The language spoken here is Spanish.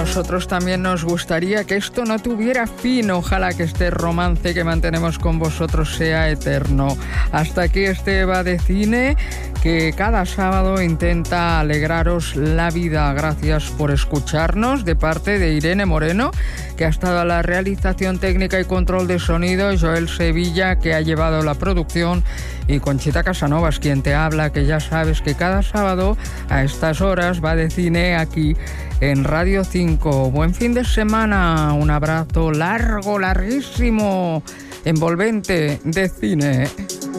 nosotros también nos gustaría que esto no tuviera fin. Ojalá que este romance que mantenemos con vosotros sea eterno. Hasta aquí este Va de Cine, que cada sábado intenta alegraros la vida. Gracias por escucharnos, de parte de Irene Moreno, que ha estado a la realización técnica y control de sonido, Joel Sevilla, que ha llevado la producción, y Conchita Casanovas, quien te habla, que ya sabes que cada sábado a estas horas Va de Cine aquí en Radio 5. Buen fin de semana, un abrazo largo, larguísimo, envolvente de cine.